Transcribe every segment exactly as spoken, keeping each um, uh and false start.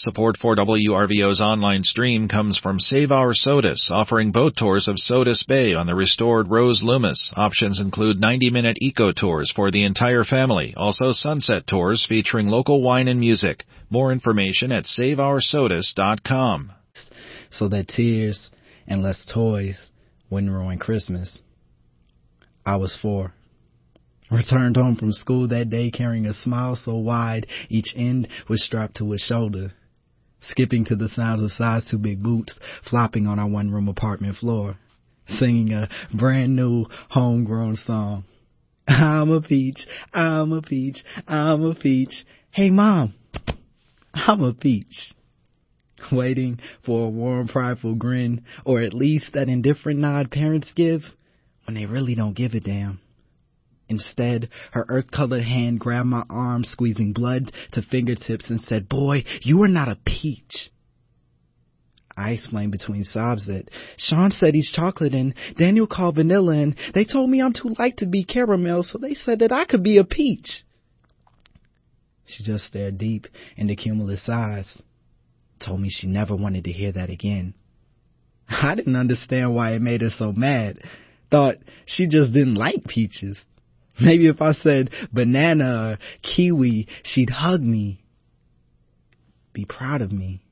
Support for W R V O's online stream comes from Save Our Sodus, offering boat tours of Sodus Bay on the restored Rose Loomis. Options include ninety-minute eco tours for the entire family, also sunset tours featuring local wine and music. More information at save our sodus dot com. So that tears and less toys wouldn't ruin Christmas. I was four. Returned home from school that day carrying a smile so wide each end was strapped to his shoulder. Skipping to the sounds of size two big boots flopping on our one-room apartment floor, singing a brand new homegrown song. I'm a peach, I'm a peach, I'm a peach. Hey mom, I'm a peach. Waiting for a warm, prideful grin, or at least that indifferent nod parents give when they really don't give a damn. Instead, her earth-colored hand grabbed my arm, squeezing blood to fingertips, and said, "Boy, you are not a peach." I explained between sobs that Sean said he's chocolate and Daniel called vanilla, and they told me I'm too light to be caramel, so they said that I could be a peach. She just stared deep into cumulus eyes, told me she never wanted to hear that again. I didn't understand why it made her so mad. Thought she just didn't like peaches. Maybe if I said banana or kiwi, she'd hug me, be proud of me.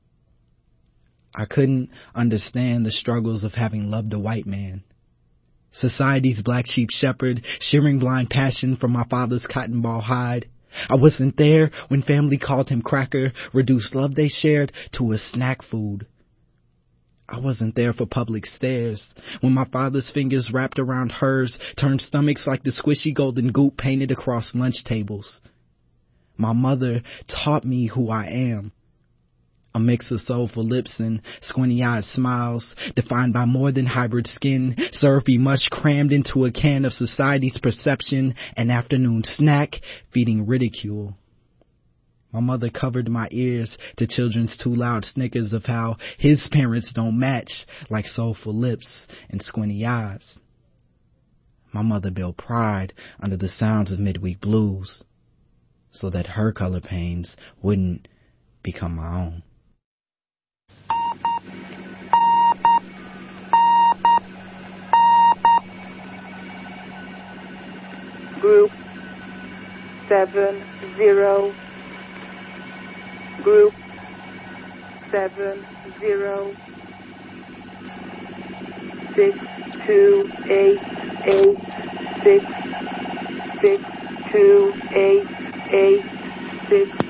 I couldn't understand the struggles of having loved a white man. Society's black sheep shepherd, shearing blind passion from my father's cotton ball hide. I wasn't there when family called him cracker, reduced love they shared to a snack food. I wasn't there for public stares, when my father's fingers wrapped around hers turned stomachs like the squishy golden goop painted across lunch tables. My mother taught me who I am. A mix of soulful lips and squinty-eyed smiles, defined by more than hybrid skin, syrupy mush crammed into a can of society's perception, an afternoon snack feeding ridicule. My mother covered my ears to children's too loud snickers of how his parents don't match, like soulful lips and squinty eyes. My mother built pride under the sounds of midweek blues, so that her color pains wouldn't become my own. Group seven zero. Group seven zero. Six two eight eight six six two eight eight six.